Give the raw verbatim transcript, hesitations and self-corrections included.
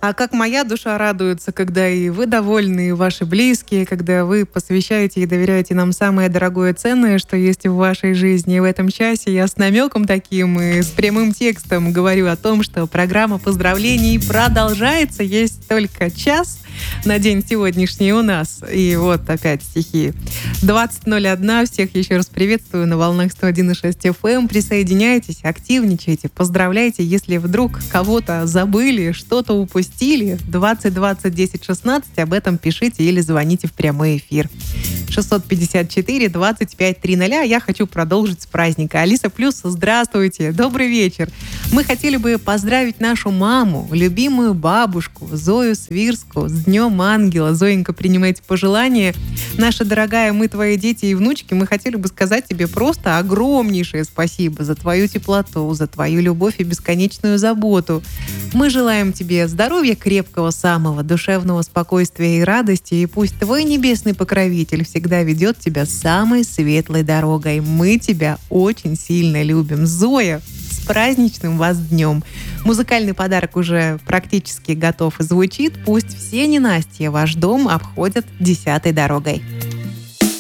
А как моя душа радуется, когда и вы довольны, и ваши близкие, когда вы посвящаете и доверяете нам самое дорогое и ценное, что есть в вашей жизни. И в этом часе я с намеком таким и с прямым текстом говорю о том, что программа поздравлений продолжается. Есть только час на день сегодняшний у нас. И вот опять стихи. двадцать ноль один. Всех еще раз приветствую на волнах сто один и шесть эф эм. Присоединяйтесь, активничайте, поздравляйте. Если вдруг кого-то забыли, что-то упустили, двадцать двадцать десять шестнадцать, об этом пишите или звоните в прямой эфир. шестьсот пятьдесят четыре двадцать пять триста. Я хочу продолжить с праздника. Алиса Плюс, здравствуйте, добрый вечер. Мы хотели бы поздравить нашу маму, любимую бабушку Зою Свирску с Днем Ангела. Зоенька, принимайте пожелания. Наша дорогая, мы твои дети и внучки, мы хотели бы сказать тебе просто огромнейшее спасибо за твою теплоту, за твою любовь и бесконечную заботу. Мы желаем тебе здоровья крепкого, самого душевного спокойствия и радости, и пусть твой небесный покровитель всегда ведет тебя самой светлой дорогой. Мы тебя очень сильно любим. Зоя, с праздничным вас днем! Музыкальный подарок уже практически готов и звучит. Пусть все ненастья ваш дом обходят десятой дорогой.